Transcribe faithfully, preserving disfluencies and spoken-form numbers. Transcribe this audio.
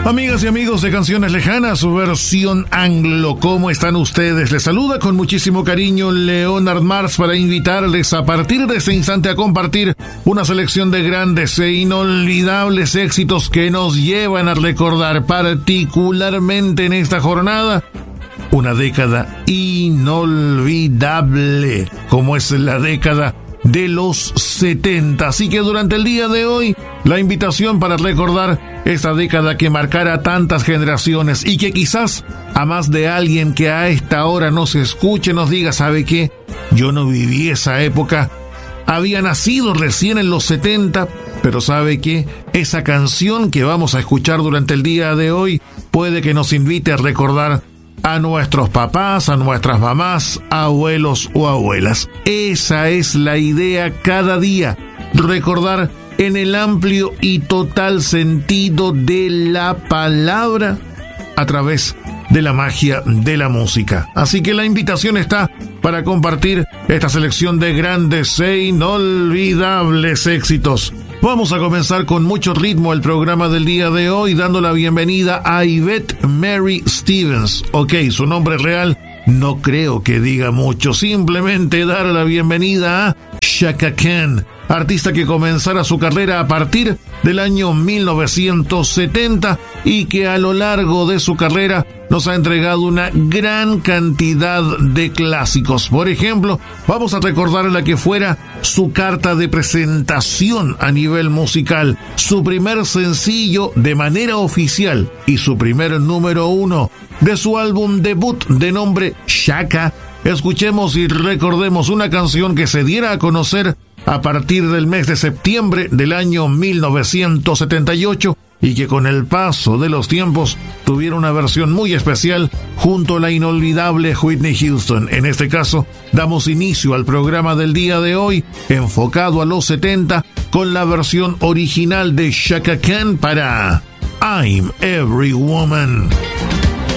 Amigas y amigos de Canciones Lejanas, su versión anglo, ¿cómo están ustedes? Les saluda con muchísimo cariño Leonard Mars para invitarles a partir de este instante a compartir una selección de grandes e inolvidables éxitos que nos llevan a recordar particularmente en esta jornada una década inolvidable, como es la década de los setenta. Así que durante el día de hoy, la invitación para recordar esta década que marcara tantas generaciones y que quizás a más de alguien que a esta hora nos escuche nos diga, ¿sabe qué? Yo no viví esa época, había nacido recién en los setenta, pero ¿sabe qué? Esa canción que vamos a escuchar durante el día de hoy puede que nos invite a recordar a nuestros papás, a nuestras mamás, abuelos o abuelas. Esa es la idea cada día, recordar en el amplio y total sentido de la palabra a través de la magia de la música. Así que la invitación está para compartir esta selección de grandes e inolvidables éxitos. Vamos a comenzar con mucho ritmo el programa del día de hoy, dando la bienvenida a Yvette Mary Stevens. Ok, su nombre real no creo que diga mucho, simplemente dar la bienvenida a Chaka Khan, artista que comenzara su carrera a partir del año mil novecientos setenta y que a lo largo de su carrera nos ha entregado una gran cantidad de clásicos. Por ejemplo, vamos a recordar la que fuera su carta de presentación a nivel musical, su primer sencillo de manera oficial y su primer número uno de su álbum debut de nombre Chaka. Escuchemos y recordemos una canción que se diera a conocer a partir del mes de septiembre del año mil novecientos setenta y ocho y que con el paso de los tiempos tuviera una versión muy especial junto a la inolvidable Whitney Houston. En este caso, damos inicio al programa del día de hoy enfocado a los setenta con la versión original de Chaka Khan para I'm Every Woman.